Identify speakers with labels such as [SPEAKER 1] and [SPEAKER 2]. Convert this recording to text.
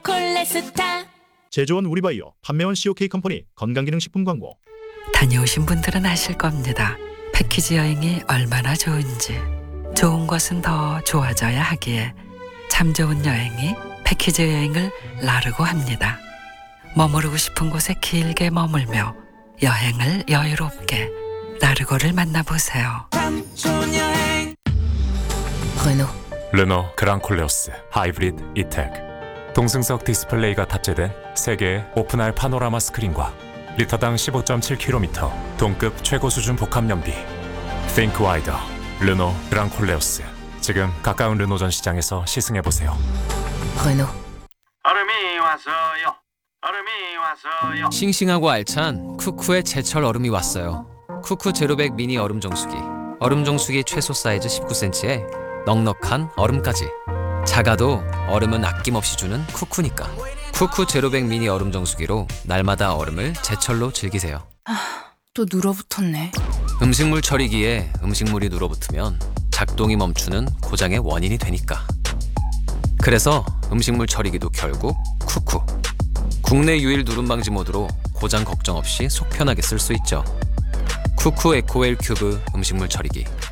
[SPEAKER 1] 콜레스타.
[SPEAKER 2] 제조원 우리바이오, 판매원 COK 컴퍼니 건강기능식품 광고.
[SPEAKER 3] 다녀오신 분들은 아실 겁니다. 패키지 여행이 얼마나 좋은지. 좋은 것은 더 좋아져야 하기에 참 좋은 여행이 패키지 여행을 나르고 합니다. 머무르고 싶은 곳에 길게 머물며 여행을 여유롭게 나르고를 만나보세요.
[SPEAKER 1] 참 좋은 여행.
[SPEAKER 3] 르노
[SPEAKER 4] 르노 그랑콜레오스 하이브리드 이텍. 동승석 디스플레이가 탑재된 3개의 오픈할 파노라마 스크린과 리터당 15.7km 동급 최고 수준 복합 연비. Think Wider 르노 그랑콜레오스. 지금 가까운 르노 전 시장에서 시승해보세요.
[SPEAKER 3] 르노
[SPEAKER 5] 얼음이 왔어요. 얼음이 왔어요.
[SPEAKER 6] 싱싱하고 알찬 쿠쿠의 제철 얼음이 왔어요. 쿠쿠 제로백 미니 얼음 정수기. 얼음 정수기 최소 사이즈 19cm에 넉넉한 얼음까지. 작아도 얼음은 아낌없이 주는 쿠쿠니까. 쿠쿠 제로백 미니 얼음 정수기로 날마다 얼음을 제철로 즐기세요.
[SPEAKER 7] 또 눌어붙었네.
[SPEAKER 6] 음식물 처리기에 음식물이 눌어붙으면 작동이 멈추는 고장의 원인이 되니까. 그래서 음식물 처리기도 결국 쿠쿠. 국내 유일 누름 방지 모드로 고장 걱정 없이 속 편하게 쓸 수 있죠. 쿠쿠 에코웰 큐브 음식물 처리기.